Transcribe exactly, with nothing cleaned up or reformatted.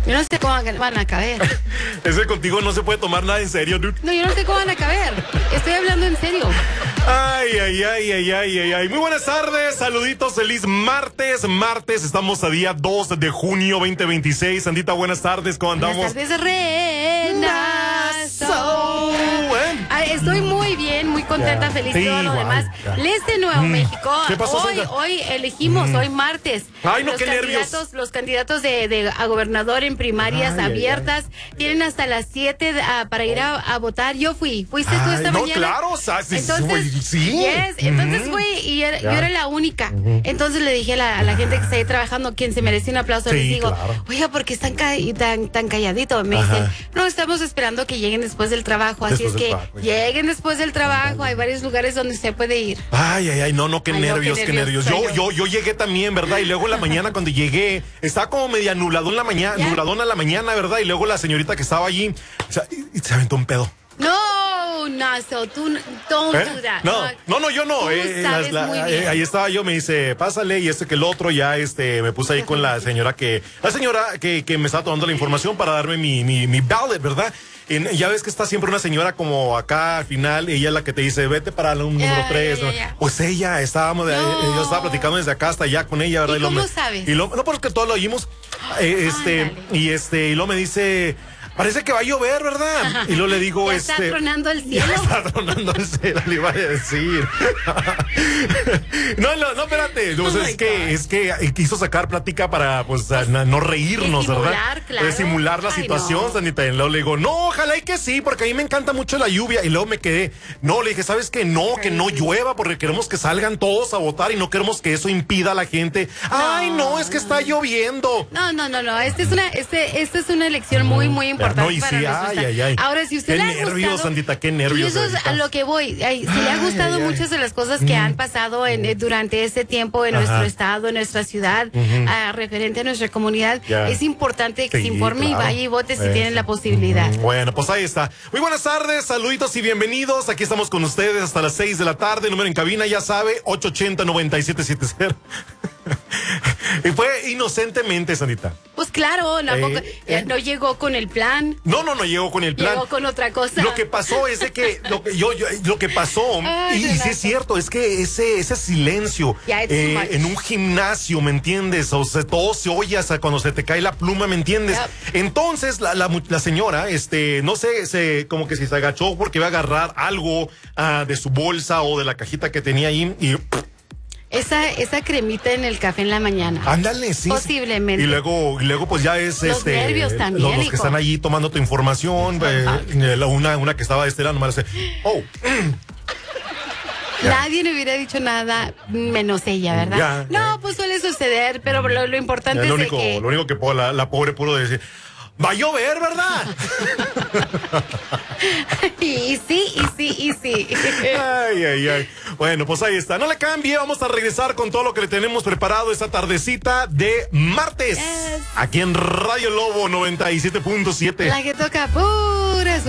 Yo no sé cómo van a caber. Ese contigo no se puede tomar nada en serio, dude. No, yo no sé cómo van a caber. Estoy hablando en serio. Ay, ay, ay, ay, ay, ay, ay. Muy buenas tardes, saluditos, feliz martes. Martes, estamos a día dos de junio veinte veintiséis. Sandita, buenas tardes, ¿cómo andamos? Buenas tardes, Renazo. Ay, estoy muy bien, muy contenta, Ya. feliz Sí, todo lo igual, demás. ya. Les de Nuevo Mm. México. ¿Qué pasó, hoy, Sandra? hoy elegimos, Mm. hoy martes. Ay, no, los qué nervios. candidatos, Los candidatos de, de a gobernador en primarias Ay, ay, abiertas tienen hasta las siete uh, para ir a, a votar. Yo fui. ¿Fuiste tú Ay, esta no, mañana? claro, o sea, sí, Entonces, sí. yes, entonces Ujú. fui y era- yo Ya. era la única. Entonces le dije a la, a la gente que está ahí trabajando, quien se merece un aplauso, Sí, les digo, claro. oiga, ¿por qué están ca tan, tan calladitos? Me Ajá. dicen, no, estamos esperando que lleguen después del trabajo. Así Después es del que trabajo, ya. lleguen después del trabajo. Hay varios lugares donde se puede ir. Ay, ay, ay, no, no, qué Ay, no, nervios, qué qué nervios. nervios Yo, soy yo, yo. yo llegué también, ¿verdad? Y luego en la mañana cuando llegué, estaba como media nubladón en la mañana, Ya. nubladón a la mañana, ¿verdad? Y luego la señorita que estaba allí, o sea, y- y se aventó un pedo. No, Nazo, tú no- don't ¿Eh? do that. No, no, no, yo no. Tú eh, sabes las- la- muy eh, bien. ahí estaba yo, me dice, pásale, y este que el otro, ya este, me puse ahí con la señora que, la señora que, que me estaba tomando la información para darme mi, mi, mi ballot, ¿verdad? En- ya ves que está siempre una señora como acá al final, ella es la que te dice, vete para un Ya, número tres. ya, ya, ya. Pues ella, estábamos, de- No. eh, yo estaba platicando desde acá hasta allá con ella, ¿verdad? ¿Y lo cómo me- sabes? Y lo, no, porque todos lo oímos. eh, este, Ándale. y este, y luego me dice, parece que va a llover, ¿verdad? Y luego le digo, Ya este. está tronando el Ya cielo. está tronando el cielo, le iba a decir. No, no, no, espérate. No, Oh o sea, my es que, God. es que quiso sacar plática para, pues, a- na- no reírnos, disimular, ¿verdad? claro. Simular la Ay, situación, no. Sanita. Y luego le digo, no, ojalá y que sí, porque a mí me encanta mucho la lluvia. Y luego me quedé, no, le dije, ¿sabes qué? No, que no llueva, porque queremos que salgan todos a votar y no queremos que eso impida a la gente. Ay, no, es que está lloviendo. No, no, no, no. Esta es una, este, esta es una elección muy, muy importante no, y para sí, nuestro ay, estado. ay, ay. Ahora, si usted Qué le ha nervios, gustado, Sandita, qué nervios, y eso es Sandita. a lo que voy. Ay, si le ha Ay, gustado ay, ay. muchas de las cosas que han pasado en, eh, durante este tiempo en Ajá. nuestro estado, en nuestra ciudad, ah, referente a nuestra comunidad, Ya. es importante que Sí, se informe claro. y vaya y vote si Eso. tienen la posibilidad. Bueno, pues ahí está. Muy buenas tardes, saluditos y bienvenidos. Aquí estamos con ustedes hasta las seis de la tarde. El número en cabina, ya sabe, ocho ochenta, noventa y siete setenta. Y fue inocentemente, Sanita. Pues claro, tampoco- Eh, eh, eh. no llegó con el plan, No, no, no llegó con el plan. llegó con otra cosa. Lo que pasó es de que lo que yo, yo- lo que pasó Ay, y, y sí Renato. es cierto, es que ese ese silencio Ya, it's too eh, much. en un gimnasio, ¿me entiendes? O sea, todo se oye hasta cuando se te cae la pluma, ¿me entiendes? Yep. Entonces la, la, mu- la señora, este, no sé, se como que si se agachó porque iba a agarrar algo ah, de su bolsa o de la cajita que tenía ahí y Esa, esa cremita en el café en la mañana. ándale, sí. Posiblemente. Y luego, y luego pues ya es Los este nervios también, los, los que hijo. están allí tomando tu información, eh, la- una, una que estaba de este lado nomás dice, oh, Ya. Nadie le hubiera dicho nada menos ella, ¿verdad? Ya, no, ya. pues suele suceder, pero lo, lo importante es es lo de único, que... lo único que puedo, la, la pobre pudo decir, va a llover, ¿verdad? y sí, y sí, y sí. Ay, ay, ay. Bueno, pues ahí está. No le cambie, vamos a regresar con todo lo que le tenemos preparado esta tardecita de martes. Yes. Aquí en Radio Lobo noventa y siete punto siete. La que toca puras